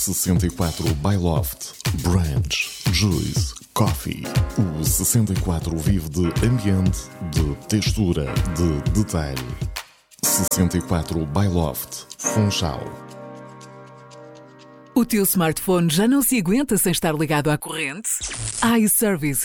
64 Byloft, Branch, Juice, Coffee. O 64 vive de ambiente, de textura, de detalhe. 64 Byloft, Funchal. O teu smartphone já não se aguenta sem estar ligado à corrente? iService